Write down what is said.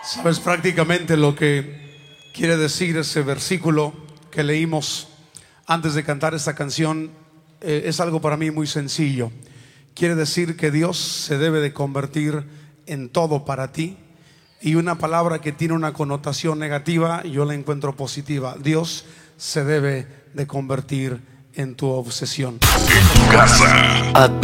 Sabes prácticamente lo que quiere decir ese versículo que leímos antes de cantar esta canción. Es algo para mí muy sencillo. Quiere decir que Dios se debe de convertir en todo para ti. Y una palabra que tiene una connotación negativa, yo la encuentro positiva. Dios se debe de convertir en tu obsesión. En tu casa.